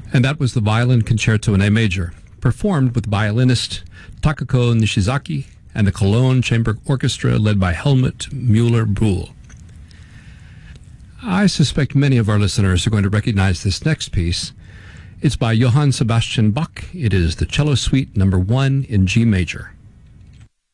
And that was the Violin Concerto in A Major, performed with violinist Takako Nishizaki and the Cologne Chamber Orchestra led by Helmut Müller-Brühl. I suspect many of our listeners are going to recognize this next piece. It's by Johann Sebastian Bach. It is the Cello Suite No. 1 in G major.